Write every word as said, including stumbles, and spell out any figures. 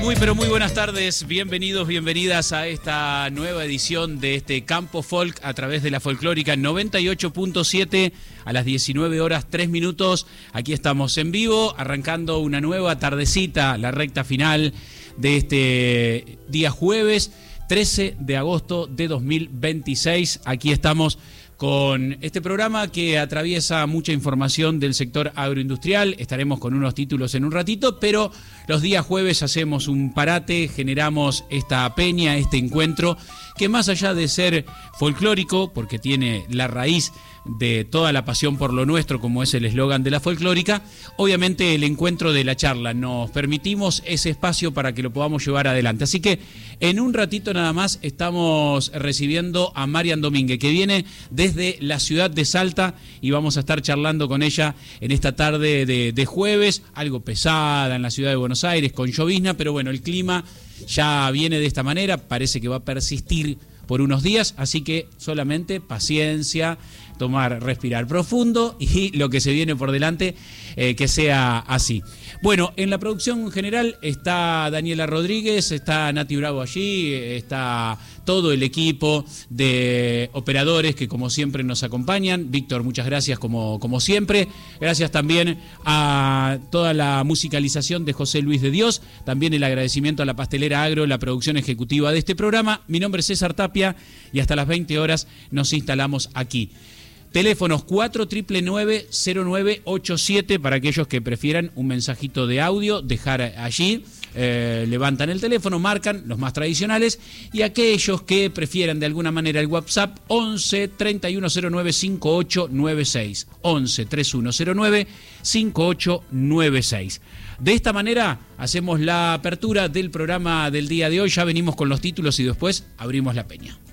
Muy pero muy buenas tardes, bienvenidos, bienvenidas a esta nueva edición de este Campo Folk a través de la Folclórica noventa y ocho punto siete a las diecinueve horas tres minutos. Aquí estamos en vivo, arrancando una nueva tardecita, la recta final de este día jueves trece de agosto de dos mil veintiséis. Aquí estamos con este programa que atraviesa mucha información del sector agroindustrial. Estaremos con unos títulos en un ratito, pero los días jueves hacemos un parate, generamos esta peña, este encuentro, que más allá de ser folclórico, porque tiene la raíz de toda la pasión por lo nuestro, como es el eslogan de la folclórica, obviamente el encuentro de la charla, nos permitimos ese espacio para que lo podamos llevar adelante. Así que en un ratito nada más estamos recibiendo a Marian Domínguez, que viene desde la ciudad de Salta, y vamos a estar charlando con ella en esta tarde de, de jueves, algo pesada en la ciudad de Buenos Aires, con llovizna, pero bueno, el clima ya viene de esta manera, parece que va a persistir por unos días, así que solamente paciencia, tomar, respirar profundo y lo que se viene por delante, eh, que sea así. Bueno, en la producción general está Daniela Rodríguez, está Nati Bravo allí, está todo el equipo de operadores que como siempre nos acompañan. Víctor, muchas gracias como, como siempre. Gracias también a toda la musicalización de José Luis de Dios. También el agradecimiento a la Pastelera Agro, la producción ejecutiva de este programa. Mi nombre es César Tapia y hasta las veinte horas nos instalamos aquí. Teléfonos cuatro nueve nueve cero nueve ocho siete para aquellos que prefieran un mensajito de audio, dejar allí, eh, levantan el teléfono, marcan los más tradicionales, y aquellos que prefieran de alguna manera el WhatsApp, once treinta y uno cero nueve cincuenta y ocho noventa y seis, once treinta y uno cero nueve cincuenta y ocho noventa y seis. De esta manera hacemos la apertura del programa del día de hoy, ya venimos con los títulos y después abrimos la peña.